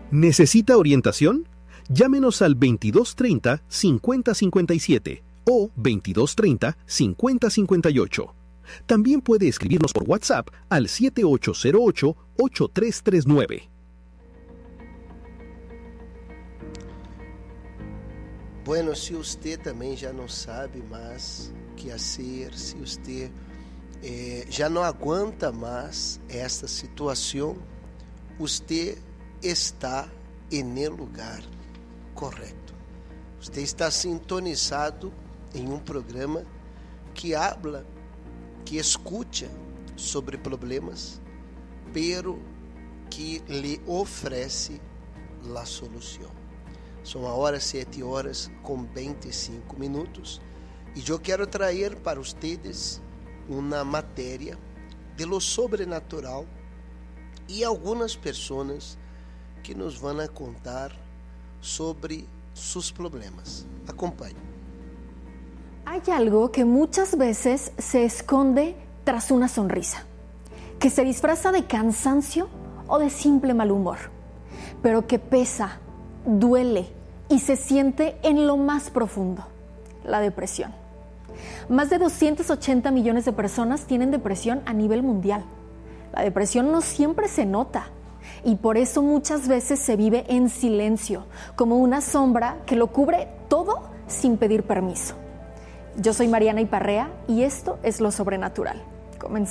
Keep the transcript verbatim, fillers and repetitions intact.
¿Necesita orientación? Llámenos al veintidós treinta, cincuenta cincuenta y siete o veintidós treinta, cincuenta cincuenta y ocho. También puede escribirnos por WhatsApp al siete ocho cero ocho, ocho tres tres nueve. Bueno, si usted también ya no sabe más qué hacer, si usted eh, ya no aguanta más esta situación, usted está en el lugar correcto. Usted está sintonizado en un programa que habla, que escucha sobre problemas, pero que le ofrece la solución. Son ahora siete horas con veinticinco minutos y yo quiero traer para ustedes una materia de lo sobrenatural y algunas personas que nos van a contar sobre sus problemas. Acompañe. Hay algo que muchas veces se esconde tras una sonrisa, que se disfraza de cansancio o de simple mal humor, pero que pesa, duele y se siente en lo más profundo: la depresión. Más de doscientos ochenta millones de personas tienen depresión a nivel mundial. La depresión no siempre se nota y por eso muchas veces se vive en silencio, como una sombra que lo cubre todo sin pedir permiso. Yo soy Mariana Iparrea y esto es Lo Sobrenatural. Comenzamos.